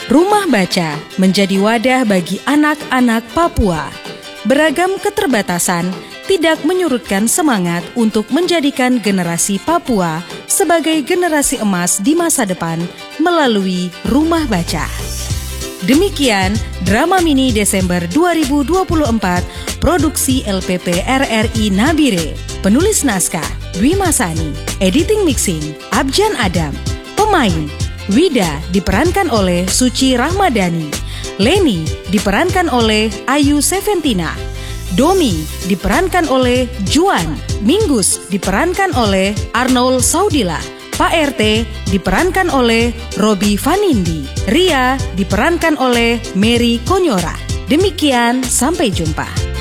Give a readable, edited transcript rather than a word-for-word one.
Rumah Baca menjadi wadah bagi anak-anak Papua. Beragam keterbatasan tidak menyurutkan semangat untuk menjadikan generasi Papua sebagai generasi emas di masa depan melalui Rumah Baca. Demikian drama mini Desember 2024 produksi LPP RRI Nabire. Penulis naskah Dwi Masani, editing mixing Abjan Adam. Pemain Wida diperankan oleh Suci Rahmadani, Leni diperankan oleh Ayu Seventina, Domi diperankan oleh Juan, Minggus diperankan oleh Arnold Saudila, Pak RT diperankan oleh Robi Vanindi, Ria diperankan oleh Mary Konyora. Demikian, sampai jumpa.